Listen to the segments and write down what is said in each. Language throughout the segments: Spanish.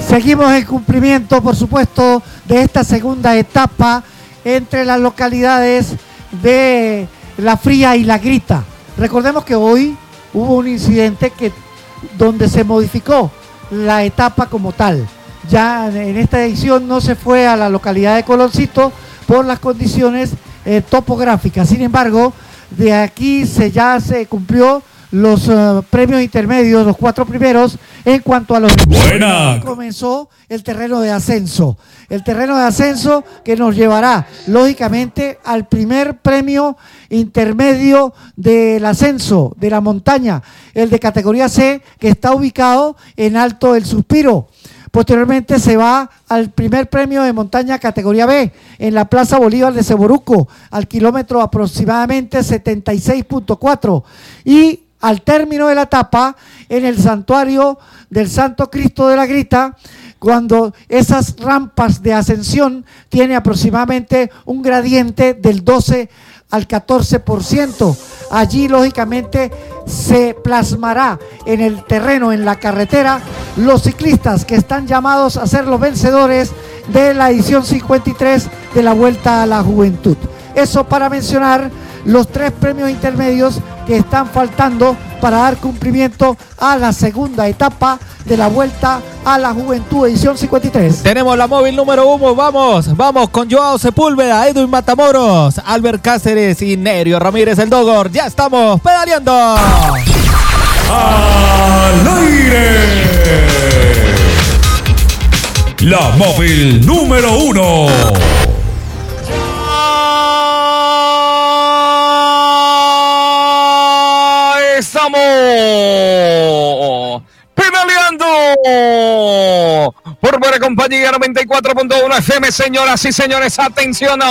Seguimos en cumplimiento, por supuesto, de esta segunda etapa entre las localidades de La Fría y La Grita. Recordemos que hoy hubo un incidente donde se modificó la etapa como tal. Ya en esta edición no se fue a la localidad de Coloncito por las condiciones topográficas. Sin embargo, de aquí ya se cumplió los premios intermedios, los 4 primeros, en cuanto a los... Buena. Comenzó el terreno de ascenso. El terreno de ascenso que nos llevará, lógicamente, al primer premio intermedio del ascenso de la montaña, el de categoría C, que está ubicado en Alto del Suspiro. Posteriormente se va al primer premio de montaña categoría B en la Plaza Bolívar de Seboruco, al kilómetro aproximadamente 76.4, y al término de la etapa en el santuario del Santo Cristo de la Grita, cuando esas rampas de ascensión tiene aproximadamente un gradiente del 12 al 14%. Allí lógicamente se plasmará en el terreno, en la carretera, los ciclistas que están llamados a ser los vencedores de la edición 53 de la Vuelta a la Juventud. Eso para mencionar los 3 premios intermedios que están faltando para dar cumplimiento a la segunda etapa de la Vuelta a la Juventud edición 53. Tenemos la móvil número 1, vamos con Joao Sepúlveda, Edwin Matamoros, Albert Cáceres y Nerio Ramírez el Dogor. Ya estamos pedaleando. ¡Al aire! La móvil número 1. Estamos pedaleando por buena compañía 94.1 FM, señoras y señores. Atención,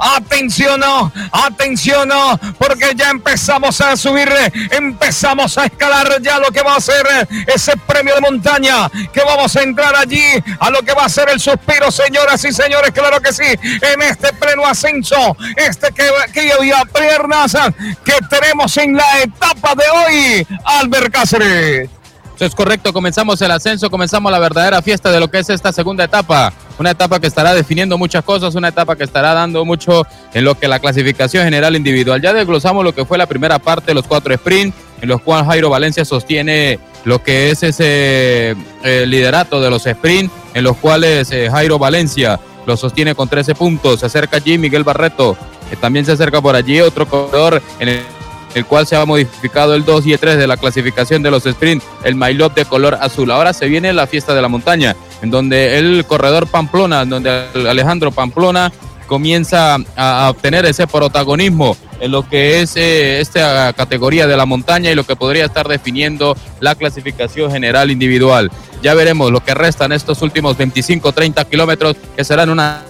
porque ya empezamos a subir, empezamos a escalar ya lo que va a ser ese premio de montaña, que vamos a entrar allí a lo que va a ser el Suspiro, señoras y señores, claro que sí, en este pleno ascenso, que había piernas que tenemos en la etapa de hoy, Albert Cáceres. Eso es correcto, comenzamos el ascenso, comenzamos la verdadera fiesta de lo que es esta segunda etapa, una etapa que estará definiendo muchas cosas, una etapa que estará dando mucho en lo que la clasificación general individual. Ya desglosamos lo que fue la primera parte, los 4 sprint, en los cuales Jairo Valencia sostiene lo que es ese liderato de los sprint, en los cuales Jairo Valencia lo sostiene con 13 puntos. Se acerca allí Miguel Barreto, que también se acerca por allí otro corredor en el cual se ha modificado el 2 y el 3 de la clasificación de los sprint, el maillot de color azul. Ahora se viene la fiesta de la montaña, en donde el corredor Pamplona, donde Alejandro Pamplona comienza a obtener ese protagonismo en lo que es esta categoría de la montaña y lo que podría estar definiendo la clasificación general individual. Ya veremos lo que restan estos últimos 25-30 kilómetros, que serán una